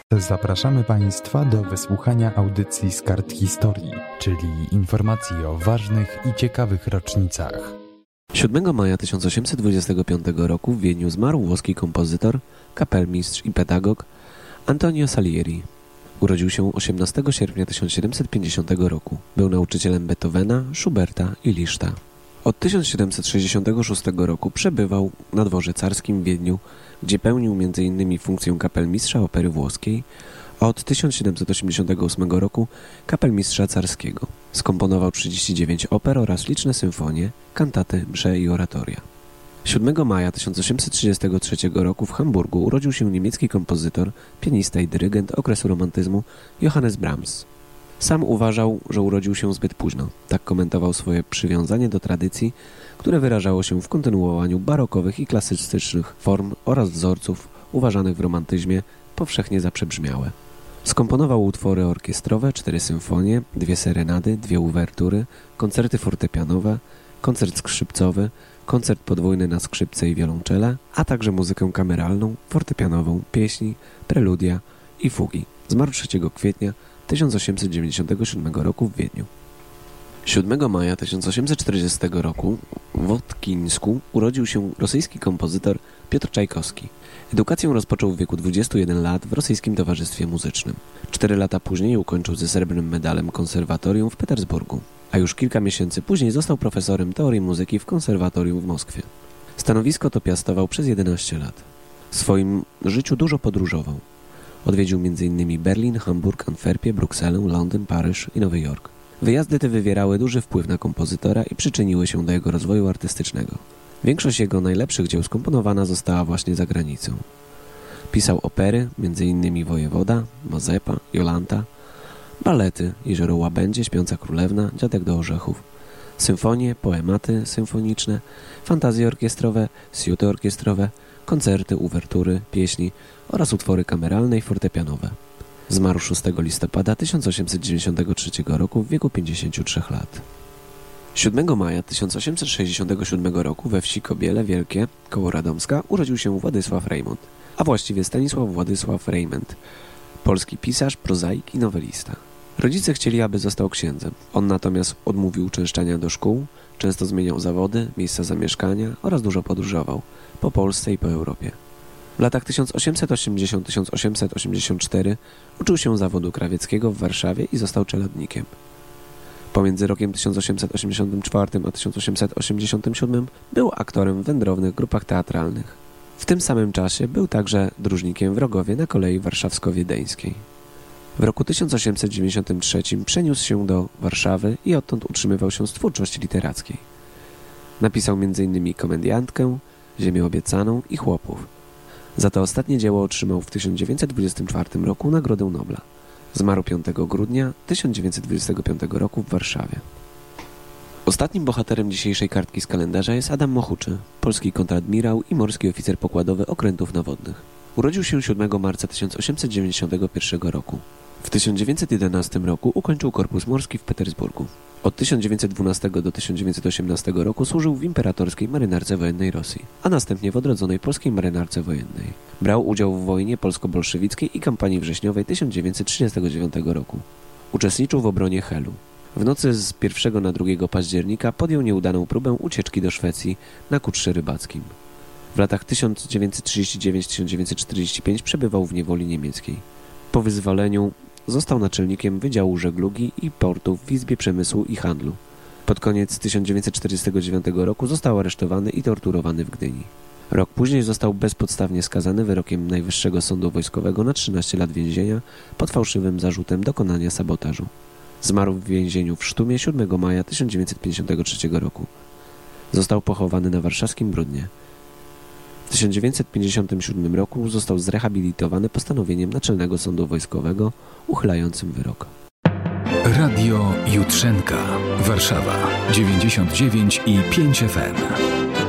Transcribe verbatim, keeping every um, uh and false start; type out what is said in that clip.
Zapraszamy Państwa do wysłuchania audycji z kart historii, czyli informacji o ważnych i ciekawych rocznicach. siódmego maja tysiąc osiemset dwudziestego piątego roku w Wiedniu zmarł włoski kompozytor, kapelmistrz i pedagog Antonio Salieri. Urodził się osiemnastego sierpnia tysiąc siedemset pięćdziesiątego roku. Był nauczycielem Beethovena, Schuberta i Liszta. Od tysiąc siedemset sześćdziesiątego szóstego roku przebywał na dworze carskim w Wiedniu, gdzie pełnił między innymi funkcję kapelmistrza opery włoskiej, a od tysiąc siedemset osiemdziesiątego ósmego roku kapelmistrza carskiego. Skomponował trzydzieści dziewięć oper oraz liczne symfonie, kantaty, msze i oratoria. siódmego maja tysiąc osiemset trzydziestego trzeciego roku w Hamburgu urodził się niemiecki kompozytor, pianista i dyrygent okresu romantyzmu Johannes Brahms. Sam uważał, że urodził się zbyt późno. Tak komentował swoje przywiązanie do tradycji, które wyrażało się w kontynuowaniu barokowych i klasycznych form oraz wzorców uważanych w romantyzmie powszechnie za przebrzmiałe. Skomponował utwory orkiestrowe, cztery symfonie, dwie serenady, dwie uwertury, koncerty fortepianowe, koncert skrzypcowy, koncert podwójny na skrzypce i wiolonczele, a także muzykę kameralną, fortepianową, pieśni, preludia i fugi. Zmarł trzeciego kwietnia tysiąc osiemset dziewięćdziesiątego siódmego roku w Wiedniu. siódmego maja tysiąc osiemset czterdziestego roku w Wotkińsku urodził się rosyjski kompozytor Piotr Czajkowski. Edukację rozpoczął w wieku dwudziestu jeden lat w rosyjskim towarzystwie muzycznym. Cztery lata później ukończył ze srebrnym medalem konserwatorium w Petersburgu, a już kilka miesięcy później został profesorem teorii muzyki w konserwatorium w Moskwie. Stanowisko to piastował przez jedenaście lat. W swoim życiu dużo podróżował. Odwiedził między innymi Berlin, Hamburg, Antwerpię, Brukselę, Londyn, Paryż i Nowy Jork. Wyjazdy te wywierały duży wpływ na kompozytora i przyczyniły się do jego rozwoju artystycznego. Większość jego najlepszych dzieł skomponowana została właśnie za granicą. Pisał opery, między innymi Wojewoda, Mazepa, Jolanta, balety, Jezioro Łabędzie, Śpiąca Królewna, Dziadek do Orzechów, symfonie, poematy symfoniczne, fantazje orkiestrowe, siuty orkiestrowe, koncerty, uwertury, pieśni oraz utwory kameralne i fortepianowe. Zmarł szóstego listopada tysiąc osiemset dziewięćdziesiątego trzeciego roku w wieku pięćdziesięciu trzech lat. siódmego maja tysiąc osiemset sześćdziesiątego siódmego roku we wsi Kobiele Wielkie, koło Radomska, urodził się Władysław Reymont, a właściwie Stanisław Władysław Rejment, polski pisarz, prozaik i nowelista. Rodzice chcieli, aby został księdzem. On natomiast odmówił uczęszczania do szkół, często zmieniał zawody, miejsca zamieszkania oraz dużo podróżował po Polsce i po Europie. W latach tysiąc osiemset osiemdziesiątym do tysiąc osiemset osiemdziesiątego czwartego uczył się zawodu krawieckiego w Warszawie i został czeladnikiem. Pomiędzy rokiem tysiąc osiemset osiemdziesiątym czwartym a tysiąc osiemset osiemdziesiątym siódmym był aktorem w wędrownych grupach teatralnych. W tym samym czasie był także dróżnikiem w Rogowie na kolei warszawsko-wiedeńskiej. W roku tysiąc osiemset dziewięćdziesiątym trzecim przeniósł się do Warszawy i odtąd utrzymywał się z twórczości literackiej. Napisał między innymi Komediantkę, Ziemię obiecaną i Chłopów. Za to ostatnie dzieło otrzymał w tysiąc dziewięćset dwudziestym czwartym roku Nagrodę Nobla. Zmarł piątego grudnia tysiąc dziewięćset dwudziestego piątego roku w Warszawie. Ostatnim bohaterem dzisiejszej kartki z kalendarza jest Adam Mochuczy, polski kontradmirał i morski oficer pokładowy okrętów nawodnych. Urodził się siódmego marca tysiąc osiemset dziewięćdziesiątego pierwszego roku. W tysiąc dziewięćset jedenastym roku ukończył Korpus Morski w Petersburgu. Od tysiąc dziewięćset dwunastego do tysiąc dziewięćset osiemnastego roku służył w Imperatorskiej Marynarce Wojennej Rosji, a następnie w odrodzonej Polskiej Marynarce Wojennej. Brał udział w wojnie polsko-bolszewickiej i kampanii wrześniowej tysiąc dziewięćset trzydziestego dziewiątego roku. Uczestniczył w obronie Helu. W nocy z pierwszego na drugiego października podjął nieudaną próbę ucieczki do Szwecji na kutrze rybackim. W latach tysiąc dziewięćset trzydziestym dziewiątym do tysiąc dziewięćset czterdziestego piątego przebywał w niewoli niemieckiej. Po wyzwoleniu został naczelnikiem Wydziału Żeglugi i Portów w Izbie Przemysłu i Handlu. Pod koniec tysiąc dziewięćset czterdziestego dziewiątego roku został aresztowany i torturowany w Gdyni. Rok później został bezpodstawnie skazany wyrokiem Najwyższego Sądu Wojskowego na trzynaście lat więzienia pod fałszywym zarzutem dokonania sabotażu. Zmarł w więzieniu w Sztumie siódmego maja tysiąc dziewięćset pięćdziesiątego trzeciego roku. Został pochowany na warszawskim Brudnie. W tysiąc dziewięćset pięćdziesiątym siódmym roku został zrehabilitowany postanowieniem Naczelnego Sądu Wojskowego uchylającym wyrok. Radio Jutrzenka, Warszawa, dziewięćdziesiąt dziewięć i pięć F M.